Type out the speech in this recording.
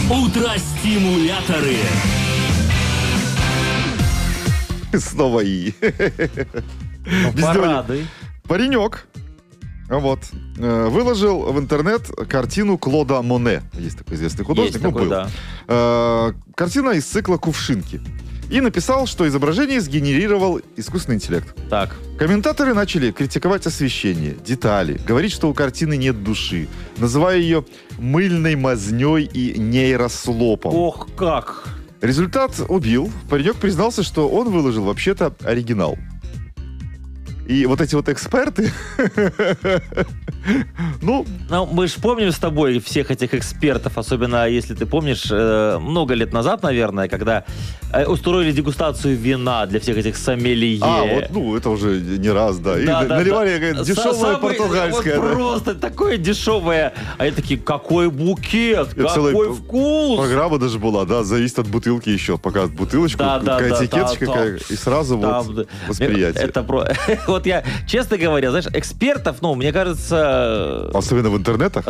Утро-стимуляторы. Снова «и». Порадуй. Паренек выложил в интернет картину Клода Моне. Есть такой известный художник. Есть такой, был. да. Картина из цикла «Кувшинки». И написал, что изображение сгенерировал искусственный интеллект. Так. Комментаторы начали критиковать освещение, детали, говорить, что у картины нет души, называя ее мыльной мазней и нейрослопом. Ох, как. Результат убил. Паренек признался, что он выложил вообще-то оригинал. И вот эти вот эксперты, Ну, мы же помним с тобой всех этих экспертов, особенно если ты помнишь, много лет назад, наверное, когда устроили дегустацию вина для всех этих сомелье. Это уже не раз, да. И Да, наливали дешевое Самый, португальское. вот просто такое дешевое. А они такие, какой букет, целая какой вкус. Программа даже была, да, зависит от бутылки еще. Показывают бутылочку, какая этикеточка, и сразу восприятие. Это вот я, честно говоря, знаешь, экспертов, мне кажется... Особенно в интернетах.